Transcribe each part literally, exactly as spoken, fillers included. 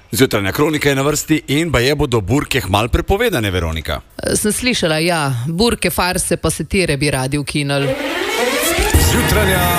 Zjutranja kronika je na vrsti in baje bodo burke malo prepovedane, Veronika. Sem slišala, ja, burke, farse pa satire bi radi ukinili. Zjutranja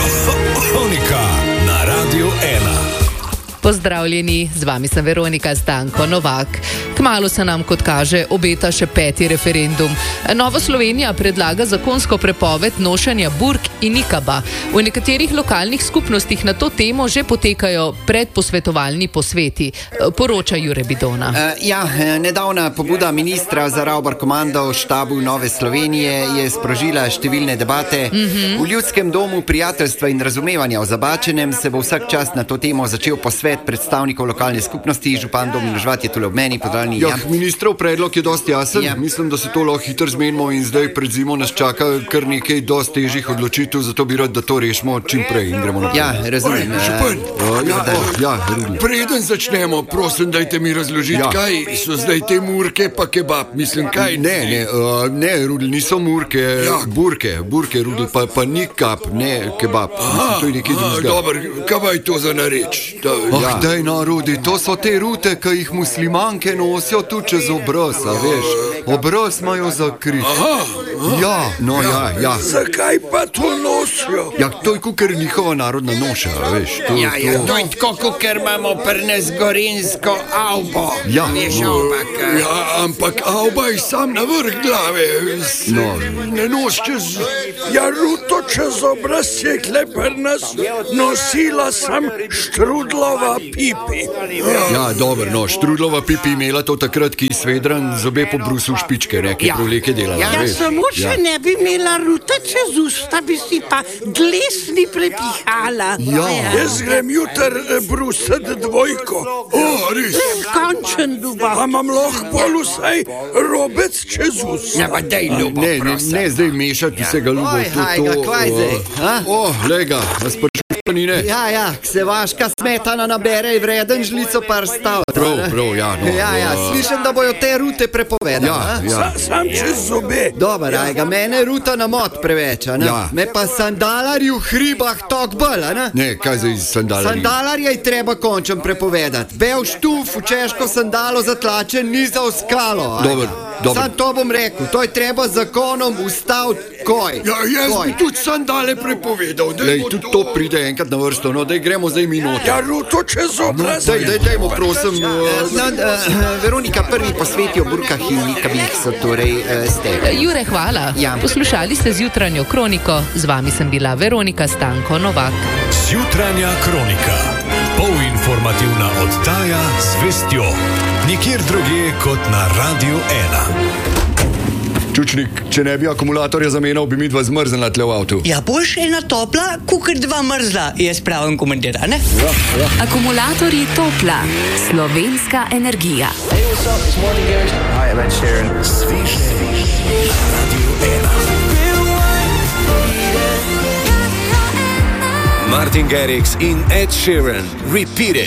kronika na Radiu ena. Pozdravljeni, z vami sem Veronika Stanko Novak. Kmalu se nam, kot kaže, obeta še peti referendum. Nova Slovenija predlaga zakonsko prepoved nošenja burk in nikaba. V nekaterih lokalnih skupnostih na to temo že potekajo predposvetovalni posveti. Poroča Jure Bidona. Uh, ja, nedavna pobuda ministra za Ravbar komando v štabu Nove Slovenije je sprožila številne debate. Mm-hmm. V Ljudskem domu prijateljstva in razumevanja o Zabačenem se bo vsak čas na to temo začel posvet predstavnikov lokalne skupnosti. Župan Domin Žvat je tule ob meni, podaljni ja. Ministrov predlog je dosti jasen. Ja. Mislim, da se to lahko hitro zmenimo in zdaj pred zimo nas čaka kar nekaj dosti težjih odločitev, zato bi rad, da to rešimo čim prej in gremo naprej. Ja, razumem. Župan, uh, ja, oh, ja, preden začnemo, prosim, dajte mi razložiti, ja. Kaj so zdaj te murke pa kebab, mislim, kaj? Ne, ne, uh, ne, Rudl, niso murke, ja. burke, burke, Rudl, pa, pa nikap, ne kebab. Aha, mislim, to je nekaj drugega. Dobro, kaj je to za nareč? Da, oh, ja. Daj, no, Rudi, to so te rute, ki jih muslimanke nosijo tu čez obraz, a veš? Obraz imajo zakrit. Aha, aha. Ja, no, ja, ja. Zakaj pa to nosijo? Ja, to je kukar njihova narodna noša, veš? To, ja, ja, to... to je tako, kukar imamo pri nas gorinsko avbo. Ja, veš, no, ampak, ja, ampak avba je sam na vrh glave. No. Ne nos čez... Ja, ruto čez obraz je kle pri nas nosila sem Štrudlova pipi. Ja, ja dobro, no, Štrudlova pipi imela to takrat, ki svedran zobe po brusu špičke, neke ja. Proleke delala. Ja, veš? Samo še ja. Ne bi imela rute čez usta, bi si pa dlesni prepihala. Ja. Jaz grem jutr brusat dvojko. O, res. Končen duba. A imam lahko pol vsaj robec čez usta. Ja, pa dej, Ljubo, ne, ne, ne zdaj mešati vsega, Ljubo. Oj, hajga, kvaj zdaj? O, oh, lega, nas pa čupanine. Ja, ja, ksevaška smetana nabere in vreden žlico par stav. Prav, prav, ja, no. Ja, ja, slišim, da bojo te rute prepovedane. Ja, ja. Sa, sam čez zobe. Dobar, ja. Ajga, mene ruta na mod preveča, ne? Ja. Me pa sandalarji v hribah tok bolj, ne? Ne, kaj zdaj sandalarji? Sandalarje je treba končem prepovedati. Bel štuf v češko sandalo zatlačen ni za oskalo. Dobar, dobar. Sam to bom rekel, to je treba zakonom ustaviti koj. Ja, jaz koj. bi tudi sandale prepovedal. Lej, tudi to pride enkrat na vrsto, no, daj gremo zdaj mi noter. Ja, ruto čez obraz. Daj, daj, dajmo, prosim. Uh, no, uh, Veronika, prvi posveti o burkah in nikabih so torej uh, ste. Jure, hvala. Ja. Poslušali ste zjutranjo kroniko, z vami sem bila Veronika Stanko Novak. Zjutranja kronika. Polinformativna oddaja z vestjo. Nikjer drugje kot na Radiu ena. Čučnik, če ne bi akumulatorja zamenjal, bi mi dva zmrznila tle v avtu. Ja, boš ena topla, kukar dva mrzla, je spravim komentar, ne? Ja, ja. Akumulatorji topla, slovenska energija. Hey, what's up? It's Martin Garrix. Hi, I'm Ed Sheeran. Sviže na Radiu ena. Martin Garrix in Ed Sheeran. Repeat it.